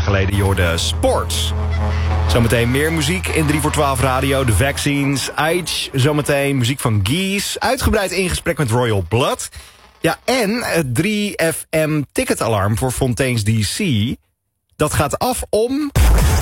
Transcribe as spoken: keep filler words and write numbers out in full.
geleden. Je hoorde Sports. Zometeen meer muziek in drie voor twaalf radio. De Vaccines, Aitch. Zometeen muziek van Geese. Uitgebreid in gesprek met Royal Blood. Ja, en het drie F M ticketalarm voor Fontaine's D C. Dat gaat af om...